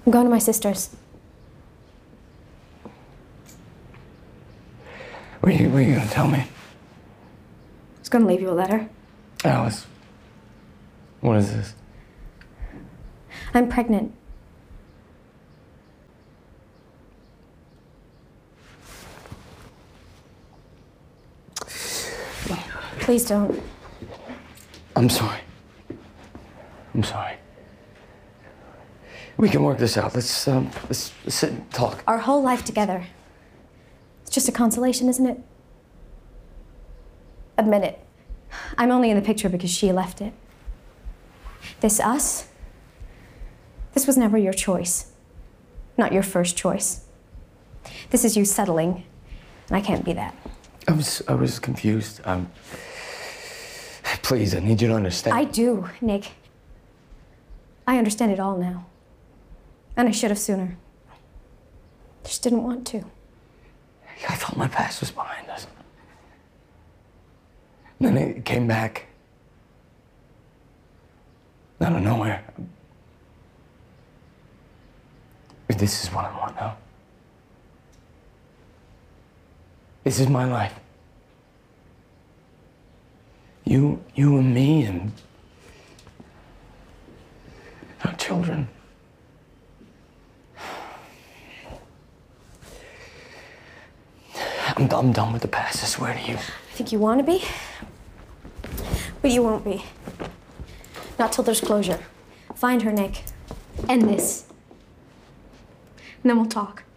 I'm going to my sister's. What are you gonna tell me? I was gonna leave you a letter. Alice, what is this? I'm pregnant. Please don't. I'm sorry. I'm sorry. We can work this out. Let's sit and talk. Our whole life together. It's just a consolation, isn't it? Admit it. I'm only in the picture because she left it. This us? This was never your choice. Not your first choice. This is you settling, and I can't be that. I was confused. Please, I need you to understand. I do, Nick. I understand it all now. And I should have sooner. Just didn't want to. I thought my past was behind us. Then it came back. Out of nowhere. This is what I want now. This is my life. You and me and our children. I'm done with the past, I swear to you. I think you want to be, but you won't be. Not till there's closure. Find her, Nick. End this. And then we'll talk.